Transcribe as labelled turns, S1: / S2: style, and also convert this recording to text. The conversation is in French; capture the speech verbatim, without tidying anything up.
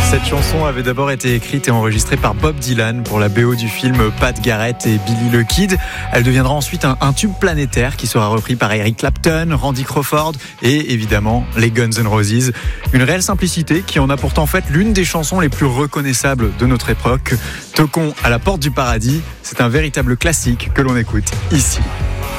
S1: Cette chanson avait d'abord été écrite et enregistrée par Bob Dylan pour la B O du film Pat Garrett et Billy the Kid. Elle deviendra ensuite un, un tube planétaire qui sera repris par Eric Clapton, Randy Crawford et évidemment les Guns N' Roses. Une réelle simplicité qui en a pourtant fait l'une des chansons les plus reconnaissables de notre époque. Toquons à la porte du paradis, c'est un véritable classique que l'on écoute ici.